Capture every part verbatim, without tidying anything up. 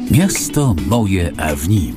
Miasto moje, a w nim.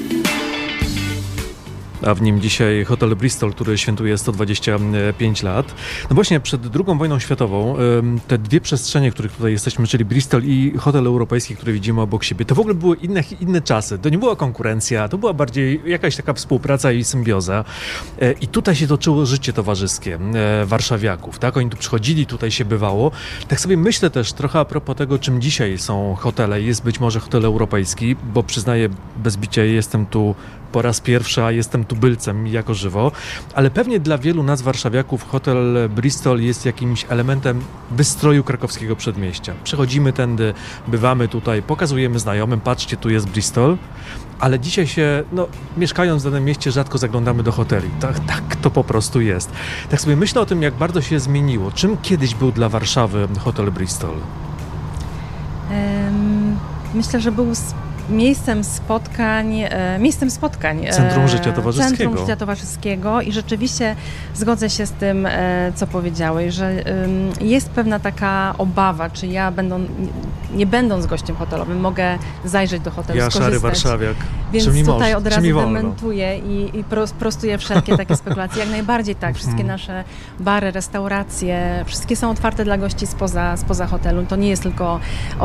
A w nim dzisiaj hotel Bristol, który świętuje sto dwadzieścia pięć lat. No właśnie przed drugą wojną światową te dwie przestrzenie, w których tutaj jesteśmy, czyli Bristol i hotel europejski, który widzimy obok siebie, to w ogóle były inne, inne czasy. To nie była konkurencja, to była bardziej jakaś taka współpraca i symbioza. I tutaj się toczyło życie towarzyskie warszawiaków, tak? Oni tu przychodzili, tutaj się bywało. Tak sobie myślę też trochę a propos tego, czym dzisiaj są hotele. Jest być może hotel europejski, bo przyznaję bez bicia, jestem tu po raz pierwszy, a jestem tubylcem jako żywo, ale pewnie dla wielu nas warszawiaków hotel Bristol jest jakimś elementem wystroju krakowskiego przedmieścia. Przechodzimy tędy, bywamy tutaj, pokazujemy znajomym, patrzcie, tu jest Bristol, ale dzisiaj się, no, mieszkając w danym mieście, rzadko zaglądamy do hoteli. Tak, tak to po prostu jest. Tak sobie myślę o tym, jak bardzo się zmieniło. Czym kiedyś był dla Warszawy hotel Bristol? Um, myślę, że był miejscem spotkań, e, miejscem spotkań. Centrum życia towarzyskiego. Centrum życia towarzyskiego i rzeczywiście zgodzę się z tym, e, co powiedziałeś, że e, jest pewna taka obawa, czy ja będą, nie, nie będąc gościem hotelowym, mogę zajrzeć do hotelu, ja, skorzystać. Szary warszawiak. Więc czy mi tutaj moż, od razu mi dementuję i, i prostuję wszelkie takie spekulacje. Jak najbardziej tak. Wszystkie nasze bary, restauracje, wszystkie są otwarte dla gości spoza, spoza hotelu. To nie jest tylko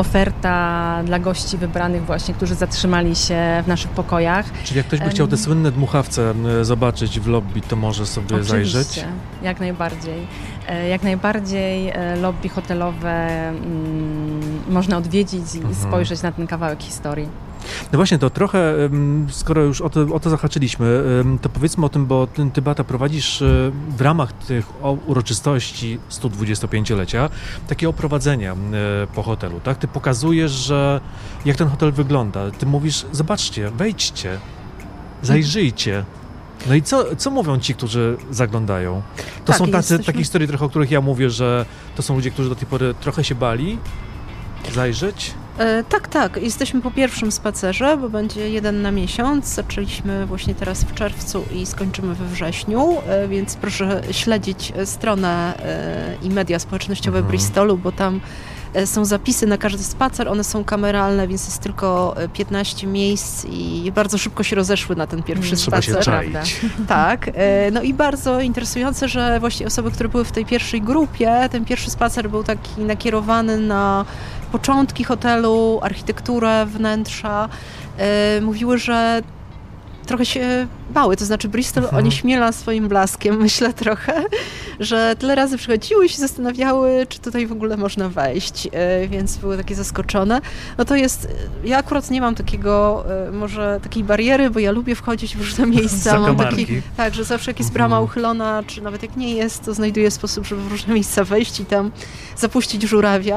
oferta dla gości wybranych właśnie, którzy zatrzymali się w naszych pokojach. Czyli jak ktoś by chciał te słynne dmuchawce zobaczyć w lobby, to może sobie Oczywiście, zajrzeć? Jak najbardziej. Jak najbardziej lobby hotelowe mm, można odwiedzić i mhm. spojrzeć na ten kawałek historii. No właśnie, to trochę, skoro już o to, o to zahaczyliśmy, to powiedzmy o tym, bo ty, ty Beata, prowadzisz w ramach tych uroczystości sto dwudziestopięciolecia takie oprowadzenia po hotelu, tak? Ty pokazujesz, że jak ten hotel wygląda. Ty mówisz, zobaczcie, wejdźcie, zajrzyjcie. No i co, co mówią ci, którzy zaglądają? To tak, są tacy, jesteśmy... takie historie trochę, o których ja mówię, że to są ludzie, którzy do tej pory trochę się bali zajrzeć. E, tak, tak. Jesteśmy po pierwszym spacerze, bo będzie jeden na miesiąc. Zaczęliśmy właśnie teraz w czerwcu i skończymy we wrześniu, e, więc proszę śledzić stronę e, i media społecznościowe mhm. Bristolu, bo tam są zapisy na każdy spacer, one są kameralne, więc jest tylko piętnaście miejsc i bardzo szybko się rozeszły na ten pierwszy Trzeba spacer. Się czaić. Tak. No i bardzo interesujące, że właśnie osoby, które były w tej pierwszej grupie, ten pierwszy spacer był taki nakierowany na początki hotelu, architekturę wnętrza. Mówiły, że trochę się bały, to znaczy Bristol mhm. onieśmiela swoim blaskiem, myślę trochę, że tyle razy przychodziły i się zastanawiały, czy tutaj w ogóle można wejść, więc były takie zaskoczone. No to jest, ja akurat nie mam takiego, może takiej bariery, bo ja lubię wchodzić w różne miejsca. Mam taki, tak, że zawsze jak jest brama mhm. uchylona, czy nawet jak nie jest, to znajduję sposób, żeby w różne miejsca wejść i tam zapuścić żurawia.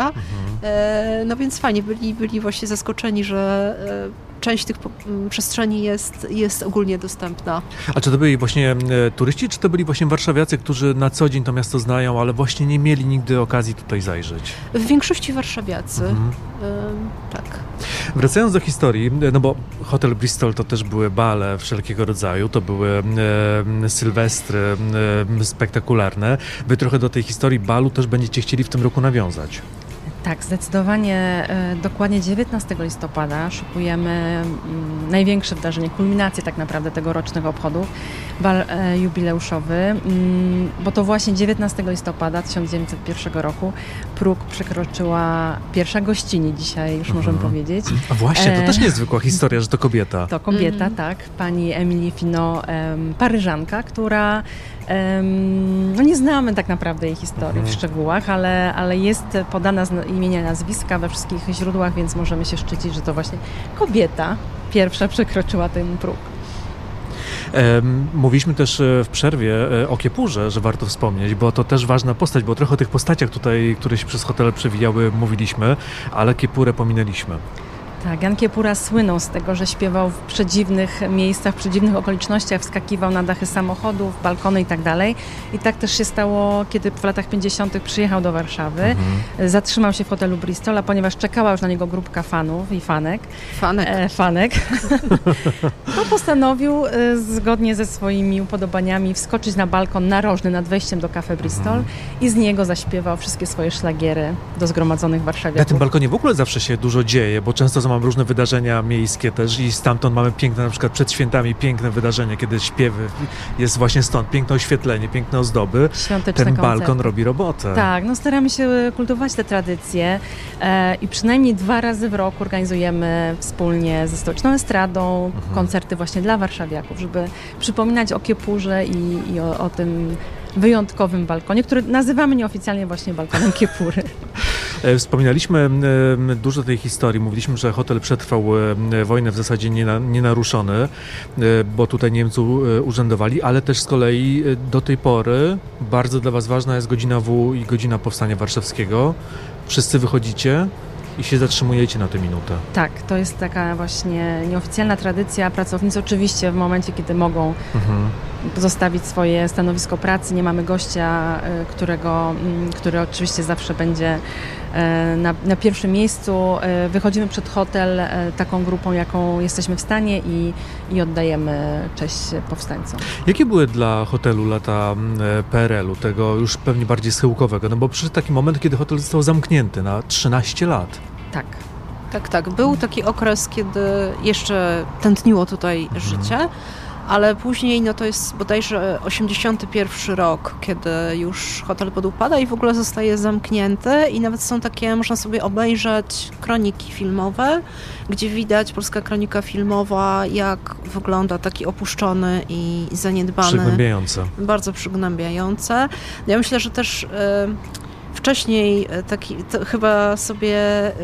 Mhm. No więc fajnie, byli, byli właśnie zaskoczeni, że część tych przestrzeni jest, jest ogólnie dostępna. A czy to byli właśnie e, turyści, czy to byli właśnie warszawiacy, którzy na co dzień to miasto znają, ale właśnie nie mieli nigdy okazji tutaj zajrzeć? W większości warszawiacy, mhm. y, tak. Wracając do historii, no bo hotel Bristol to też były bale wszelkiego rodzaju, to były e, sylwestry e, spektakularne. Wy trochę do tej historii balu też będziecie chcieli w tym roku nawiązać. Tak, zdecydowanie. Dokładnie dziewiętnastego listopada szykujemy największe wydarzenie, kulminację tak naprawdę tegorocznego obchodu, bal jubileuszowy, bo to właśnie dziewiętnastego listopada tysiąc dziewięćset pierwszego roku próg przekroczyła pierwsza gościni, dzisiaj już mhm. możemy powiedzieć. A właśnie, to też niezwykła historia, że to kobieta. To kobieta, mhm. tak, pani Emilie Finot, Paryżanka, która no nie znamy tak naprawdę jej historii mhm. w szczegółach, ale, ale jest podana z imienia, nazwiska we wszystkich źródłach, więc możemy się szczycić, że to właśnie kobieta pierwsza przekroczyła ten próg. Mówiliśmy też w przerwie o Kiepurze, że warto wspomnieć, bo to też ważna postać, bo trochę o tych postaciach tutaj, które się przez hotel przewijały, mówiliśmy, ale Kiepurę pominęliśmy. Tak, Jan Kiepura słynął z tego, że śpiewał w przedziwnych miejscach, w przedziwnych okolicznościach, wskakiwał na dachy samochodów, balkony i tak dalej. I tak też się stało, kiedy w latach pięćdziesiątych przyjechał do Warszawy, mhm. zatrzymał się w hotelu Bristol, a ponieważ czekała już na niego grupka fanów i fanek, fanek, e, fanek to postanowił e, zgodnie ze swoimi upodobaniami wskoczyć na balkon narożny nad wejściem do Cafe Bristol mhm. i z niego zaśpiewał wszystkie swoje szlagiery do zgromadzonych warszawiaków. Na tym balkonie w ogóle zawsze się dużo dzieje, bo często mamy różne wydarzenia miejskie też i stamtąd mamy piękne, na przykład przed świętami piękne wydarzenia, kiedy śpiewy, jest właśnie stąd piękne oświetlenie, piękne ozdoby. Świąteczne Ten koncerty. balkon robi robotę. Tak, no staramy się kultywować te tradycje e, i przynajmniej dwa razy w roku organizujemy wspólnie ze Stołeczną Estradą mhm. koncerty właśnie dla warszawiaków, żeby przypominać o Kiepurze i, i o, o tym wyjątkowym balkonie, który nazywamy nieoficjalnie właśnie balkonem Kiepury. Wspominaliśmy dużo tej historii. Mówiliśmy, że hotel przetrwał wojnę w zasadzie nienaruszony, bo tutaj Niemcy urzędowali, ale też z kolei do tej pory bardzo dla was ważna jest godzina W i godzina Powstania Warszawskiego. Wszyscy wychodzicie i się zatrzymujecie na tę minutę. Tak, to jest taka właśnie nieoficjalna tradycja. Pracownicy oczywiście w momencie, kiedy mogą mhm. zostawić swoje stanowisko pracy, nie mamy gościa, którego, który oczywiście zawsze będzie na, na pierwszym miejscu. Wychodzimy przed hotel taką grupą, jaką jesteśmy w stanie i, i oddajemy cześć powstańcom. Jakie były dla hotelu lata P R L u, tego już pewnie bardziej schyłkowego? No bo przyszedł taki moment, kiedy hotel został zamknięty na trzynaście lat. Tak. Tak, tak. Był taki okres, kiedy jeszcze tętniło tutaj mhm. życie, ale później no to jest bodajże osiemdziesiąty pierwszy rok, kiedy już hotel podupada i w ogóle zostaje zamknięty i nawet są takie, można sobie obejrzeć kroniki filmowe, gdzie widać, polska kronika filmowa, jak wygląda taki opuszczony i zaniedbany. Przygnębiające. Bardzo przygnębiające. Ja myślę, że też... Yy, Wcześniej taki, to chyba sobie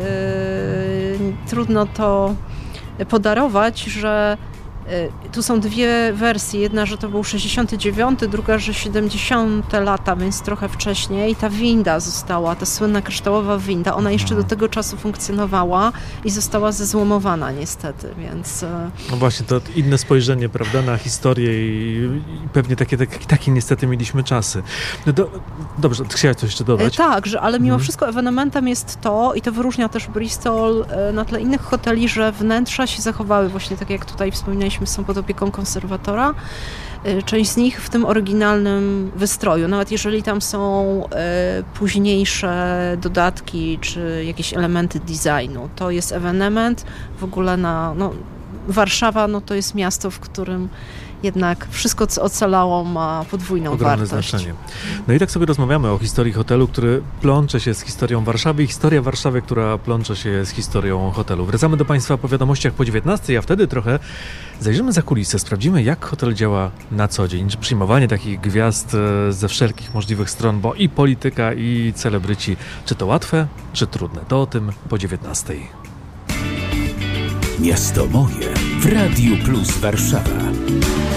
yy, trudno to podarować, że yy, tu są dwie wersje. Jedna, że to był sześćdziesiąty dziewiąty, druga, że siedemdziesiąte lata, więc trochę wcześniej. Ta winda została, ta słynna kryształowa winda, ona jeszcze do tego czasu funkcjonowała i została zezłomowana niestety, więc... Yy. No właśnie, to inne spojrzenie, prawda, na historię i, i pewnie takie, takie, takie niestety mieliśmy czasy. No do, dobrze, chciałaś coś jeszcze dodać? Tak, że, ale mimo hmm. wszystko ewenementem jest to, i to wyróżnia też Bristol na tle innych hoteli, że wnętrza się zachowały właśnie tak, jak tutaj wspominaliśmy, są pod opieką konserwatora. Część z nich w tym oryginalnym wystroju, nawet jeżeli tam są e, późniejsze dodatki czy jakieś elementy designu. To jest ewenement w ogóle na... No, Warszawa no, to jest miasto, w którym jednak wszystko, co ocalało, ma podwójną ogromne wartość. Znaczenie. No i tak sobie rozmawiamy o historii hotelu, który plącze się z historią Warszawy i historia Warszawy, która plącze się z historią hotelu. Wracamy do Państwa po wiadomościach po dziewiętnastej, a wtedy trochę zajrzymy za kulisy, sprawdzimy, jak hotel działa na co dzień. Czy przyjmowanie takich gwiazd ze wszelkich możliwych stron, bo i polityka, i celebryci, czy to łatwe, czy trudne? To o tym po dziewiętnastej. Miasto moje w Radiu Plus Warszawa.